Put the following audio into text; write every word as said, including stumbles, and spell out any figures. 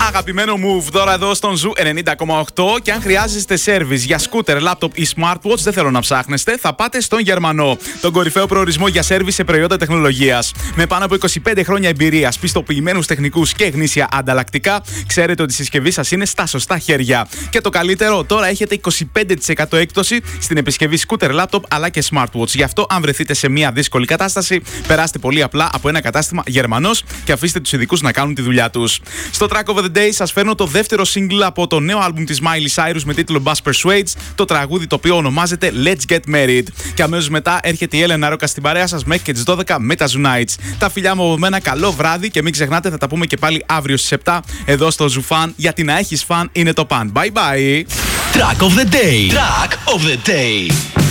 Αγαπημένο Move τώρα εδώ στον Ζου ενενήντα κόμμα οκτώ. Και αν χρειάζεστε service για σκούτερ, laptop ή smartwatch, δεν θέλω να ψάχνεστε, θα πάτε στον Γερμανό. Τον κορυφαίο προορισμό για service σε προϊόντα τεχνολογίας. Με πάνω από είκοσι πέντε χρόνια εμπειρίας, πιστοποιημένους τεχνικούς και γνήσια ανταλλακτικά, ξέρετε ότι η συσκευή σας είναι στα σωστά χέρια. Και το καλύτερο, τώρα έχετε είκοσι πέντε τοις εκατό έκπτωση στην επισκευή σκούτερ, laptop αλλά και smartwatch. Γι' αυτό, αν βρεθείτε σε μια δύσκολη κατάσταση, περάστε πολύ απλά από ένα κατάστημα Γερμανός και αφήστε τους ειδικούς να κάνουν τη δουλειά τους. Στο Track of the Day σας φέρνω το δεύτερο single από το νέο άλμπουμ της Miley Cyrus με τίτλο Bass Persuades, το τραγούδι το οποίο ονομάζεται Let's Get Married. Και αμέσως μετά έρχεται η Έλενα Ρόκα στην παρέα σας μέχρι και τις δώδεκα με τα Zoo Nights. Τα φιλιά μου από μένα, καλό βράδυ και μην ξεχνάτε, θα τα πούμε και πάλι αύριο στις επτά εδώ στο Zoo Fan, γιατί να έχεις φαν είναι το παν. Bye bye! Track of the Day. Track of the Day.